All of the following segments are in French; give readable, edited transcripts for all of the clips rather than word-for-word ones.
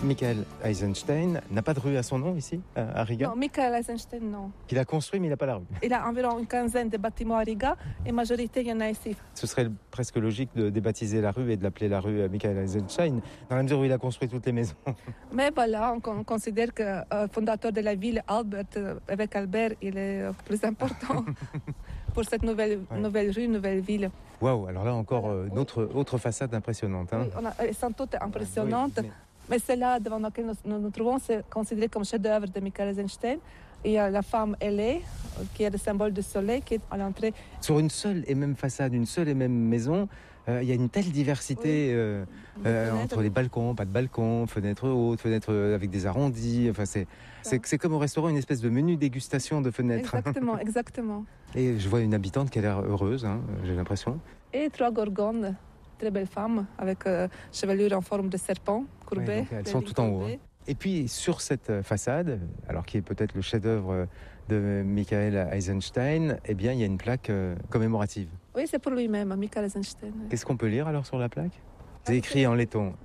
Michael Eisenstein n'a pas de rue à son nom ici, à Riga? Non, Michael Eisenstein, non. Il a construit, mais il n'a pas la rue. Il a environ une quinzaine de bâtiments à Riga et majorité, il y en a ici. Ce serait presque logique de débaptiser la rue et de l'appeler la rue Michael Eisenstein, dans la mesure où il a construit toutes les maisons. Mais voilà, on considère que le fondateur de la ville, Albert, avec Albert, il est plus important pour cette nouvelle rue, nouvelle ville. Waouh, alors là encore, autre façade impressionnante. Hein. Oui, elles sont toutes impressionnantes. Oui, mais celle-là devant laquelle nous trouvons, c'est considéré comme chef-d'œuvre de Michael Eisenstein. Il y a la femme ailée, qui est le symbole du soleil, qui est à l'entrée. Sur une seule et même façade, une seule et même maison, il y a une telle diversité entre les balcons, pas de balcons, fenêtres hautes, fenêtres avec des arrondis. Enfin, c'est comme au restaurant, une espèce de menu dégustation de fenêtres. Exactement, exactement. Et je vois une habitante qui a l'air heureuse, hein, j'ai l'impression. Et 3 gorgones, très belles femmes, avec chevelure en forme de serpent, courbée. Ouais, elles sont tout en haut. Hein. Et puis sur cette façade, alors qui est peut-être le chef-d'œuvre de Michael Eisenstein, eh bien il y a une plaque commémorative. Oui, c'est pour lui-même, Michael Eisenstein. Qu'est-ce qu'on peut lire alors sur la plaque? C'est écrit en letton.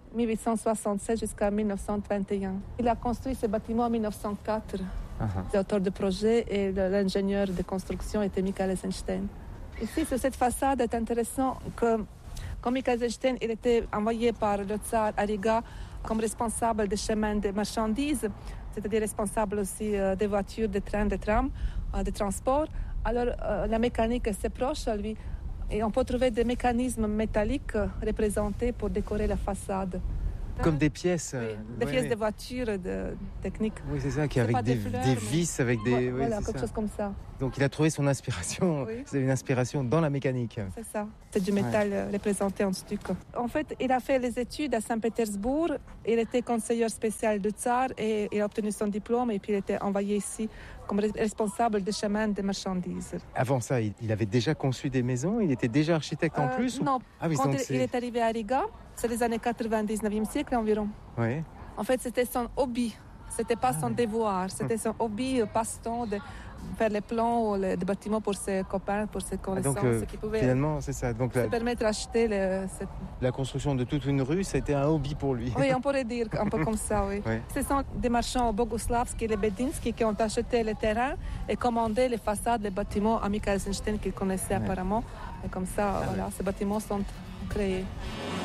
1867 jusqu'à 1921. Il a construit ce bâtiment en 1904. L'auteur du projet et l'ingénieur de construction était Michael Eisenstein. Ici, sur cette façade, c'est intéressant que quand Michael Eisenstein il était envoyé par le tsar à Riga comme responsable des chemins de marchandises, c'est-à-dire responsable aussi des voitures, des trains, des trams, des transports. Alors la mécanique est assez proche à lui et on peut trouver des mécanismes métalliques représentés pour décorer la façade. Comme des pièces. Oui, des pièces de voitures, de techniques. Oui, c'est ça, qui avec des vis, avec des... Voilà, quelque chose comme ça. Donc il a trouvé son inspiration, c'est une inspiration dans la mécanique. C'est ça, c'est du métal représenté en stuc. En fait, il a fait les études à Saint-Pétersbourg, il était conseiller spécial du tsar et il a obtenu son diplôme et puis il était envoyé ici comme responsable des chemins de marchandises. Avant ça, il avait déjà conçu des maisons? Il était déjà architecte en plus? Non, oui, quand il est arrivé à Riga, c'est les années 19e siècle environ. Oui. En fait, c'était son hobby. C'était pas son devoir, c'était son hobby, passe-temps de faire les plans des bâtiments pour ses copains, pour ses connaissances. Donc, qui pouvaient finalement, c'est ça. Donc, se permettre d'acheter la construction de toute une rue, c'était un hobby pour lui. Oui, on pourrait dire un peu comme ça, oui. Ce sont des marchands Boguslavski et Lebedinsky qui ont acheté les terrains et commandé les façades, les bâtiments à Michael Eisenstein qu'ils connaissaient apparemment. Et comme ça, voilà, ces bâtiments sont créés.